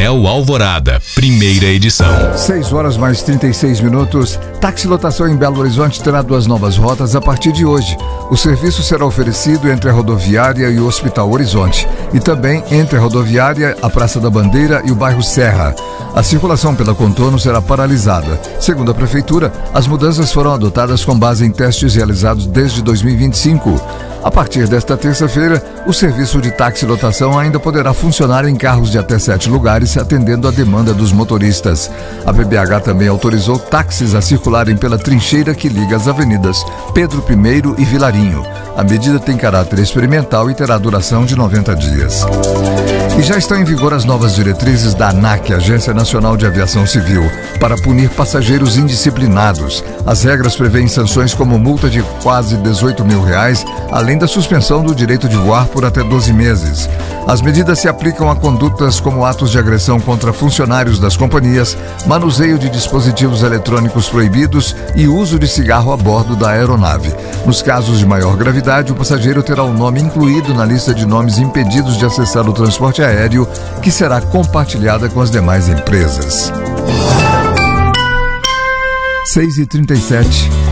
Anel Alvorada, primeira edição. 6h mais 36. Táxi Lotação em Belo Horizonte terá 2 novas rotas a partir de hoje. O serviço será oferecido entre a rodoviária e o Hospital Horizonte e também entre a rodoviária, a Praça da Bandeira e o bairro Serra. A circulação pela Contorno será paralisada. Segundo a Prefeitura, as mudanças foram adotadas com base em testes realizados desde 2025. A partir desta terça-feira, o serviço de táxi lotação ainda poderá funcionar em carros de até 7 lugares, atendendo à demanda dos motoristas. A BBH também autorizou táxis a circularem pela trincheira que liga as avenidas Pedro I e Vilarinho. A medida tem caráter experimental e terá duração de 90 dias. E já estão em vigor as novas diretrizes da ANAC, Agência Nacional de Aviação Civil, para punir passageiros indisciplinados. As regras prevêem sanções como multa de quase R$18 mil, além da suspensão do direito de voar por até 12 meses. As medidas se aplicam a condutas como atos de agressão contra funcionários das companhias, manuseio de dispositivos eletrônicos proibidos e uso de cigarro a bordo da aeronave. Nos casos de maior gravidade, o passageiro terá o nome incluído na lista de nomes impedidos de acessar o transporte aéreo, que será compartilhada com as demais empresas. 6h37.